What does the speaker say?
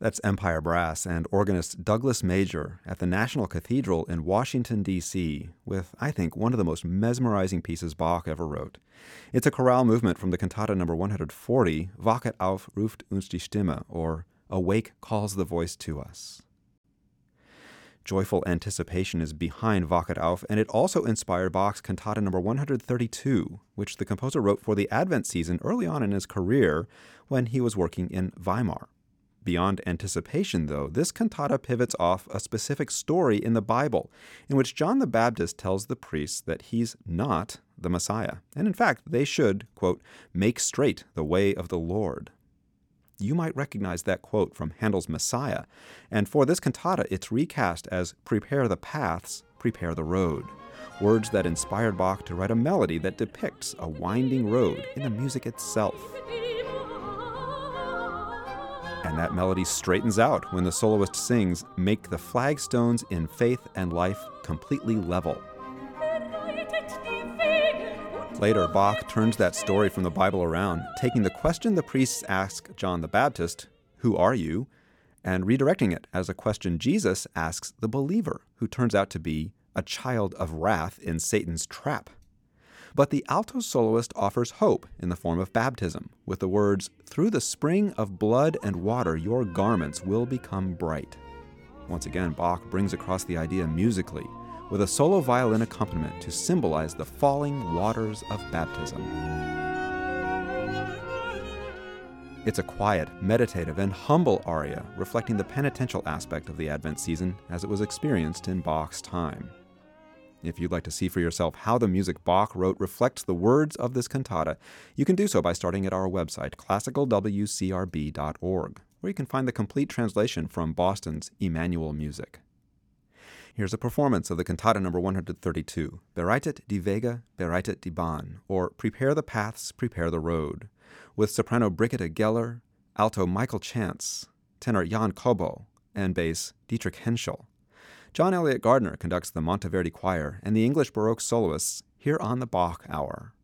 That's Empire Brass and organist Douglas Major at the National Cathedral in Washington, D.C., with, I think, one of the most mesmerizing pieces Bach ever wrote. It's a chorale movement from the cantata number 140, Wachet auf, ruft uns die Stimme, or Awake calls the voice to us. Joyful anticipation is behind Wachet auf, and it also inspired Bach's cantata number 132, which the composer wrote for the Advent season early on in his career when he was working in Weimar. Beyond anticipation, though, this cantata pivots off a specific story in the Bible in which John the Baptist tells the priests that he's not the Messiah. And in fact, they should, quote, make straight the way of the Lord. You might recognize that quote from Handel's Messiah, and for this cantata, it's recast as prepare the paths, prepare the road, words that inspired Bach to write a melody that depicts a winding road in the music itself. And that melody straightens out when the soloist sings, make the flagstones in faith and life completely level. Later, Bach turns that story from the Bible around, taking the question the priests ask John the Baptist, who are you? And redirecting it as a question Jesus asks the believer, who turns out to be a child of wrath in Satan's trap. But the alto soloist offers hope in the form of baptism, with the words, through the spring of blood and water, your garments will become bright. Once again, Bach brings across the idea musically, with a solo violin accompaniment to symbolize the falling waters of baptism. It's a quiet, meditative, and humble aria, reflecting the penitential aspect of the Advent season as it was experienced in Bach's time. If you'd like to see for yourself how the music Bach wrote reflects the words of this cantata, you can do so by starting at our website, classicalwcrb.org, where you can find the complete translation from Boston's Emmanuel Music. Here's a performance of the cantata number 132, Bereitet die Wege, bereitet die Bahn, or Prepare the Paths, Prepare the Road, with soprano Brigitte Geller, alto Michael Chance, tenor Jan Kobo, and bass Dietrich Henschel. John Elliott Gardner conducts the Monteverdi Choir and the English Baroque soloists here on the Bach Hour.